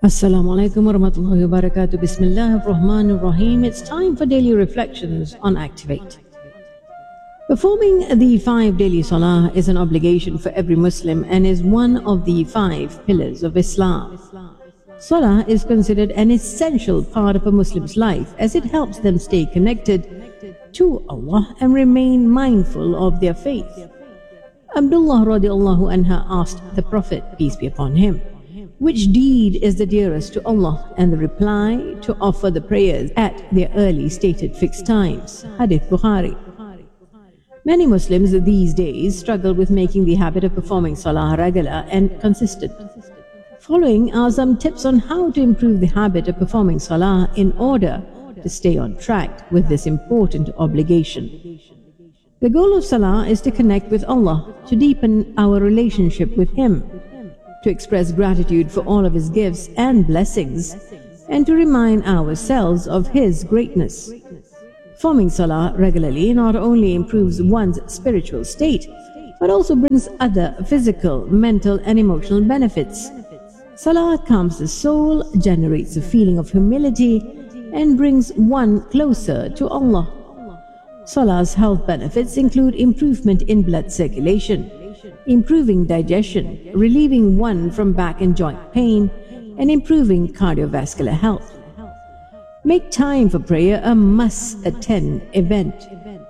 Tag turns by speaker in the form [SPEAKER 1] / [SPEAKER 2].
[SPEAKER 1] Assalamu alaikum wa rahmatullahi wa barakatuh. Bismillahir Rahmanir Rahim. It's time for daily reflections on Activate. Performing the 5 daily salah is an obligation for every Muslim and is one of the 5 pillars of Islam. Salah is considered an essential part of a Muslim's life as it helps them stay connected to Allah and remain mindful of their faith. Abdullah radiallahu anha asked the Prophet, peace be upon him, which deed is the dearest to Allah? And the reply, to offer the prayers at their early stated fixed times. Hadith Bukhari. Many Muslims these days struggle with making the habit of performing salah regular and consistent. Following are some tips on how to improve the habit of performing salah in order to stay on track with this important obligation. The goal of salah is to connect with Allah, to deepen our relationship with Him, to express gratitude for all of His gifts and blessings, and to remind ourselves of His greatness. Performing salah regularly not only improves one's spiritual state, but also brings other physical, mental and emotional benefits. Salah calms the soul, generates a feeling of humility, and brings one closer to Allah. Salah's health benefits include improvement in blood circulation, improving digestion, relieving one from back and joint pain, and improving cardiovascular health. Make time for prayer a must-attend event.